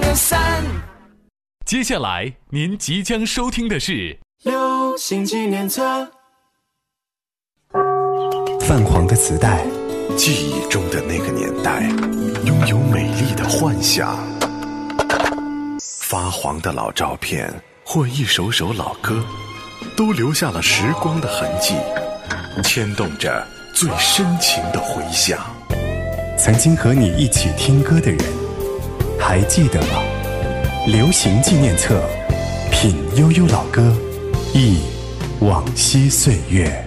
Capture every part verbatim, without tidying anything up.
点三。 接下来您即将收听的是流行纪念册。 泛黄的磁带，记忆中的那个年代，拥有美丽的幻想。发黄的老照片或一首首老歌，都留下了时光的痕迹，牵动着最深情的回响。曾经和你一起听歌的人，还记得吗？流行纪念册，品悠悠老歌，忆往昔岁月。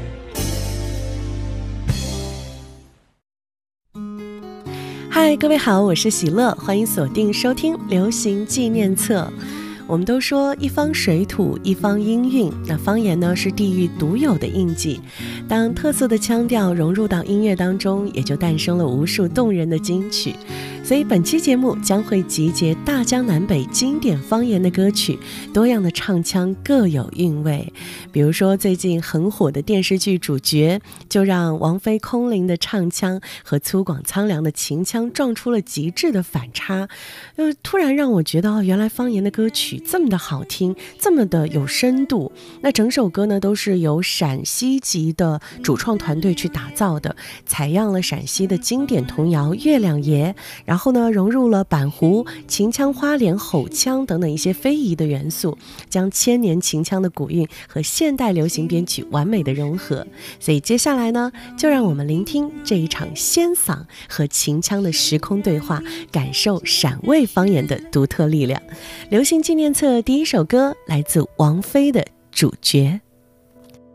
嗨，各位好，我是喜乐，欢迎锁定收听流行纪念册。我们都说一方水土一方音韵，那方言呢是地域独有的印记，当特色的腔调融入到音乐当中，也就诞生了无数动人的金曲。所以本期节目将会集结大江南北经典方言的歌曲，多样的唱腔各有韵味。比如说最近很火的电视剧主角，就让王菲空灵的唱腔和粗犷苍凉的秦腔撞出了极致的反差，呃，突然让我觉得哦，原来方言的歌曲这么的好听，这么的有深度。那整首歌呢都是由陕西籍的主创团队去打造的，采样了陕西的经典童谣《月亮爷》，然后呢融入了板胡、秦腔、花脸、吼腔等等一些非遗的元素，将千年秦腔的古韵和现代流行编曲完美的融合。所以接下来呢，就让我们聆听这一场仙嗓和秦腔的时空对话，感受陕味方言的独特力量。流行纪念册第一首歌来自王菲的《主角》。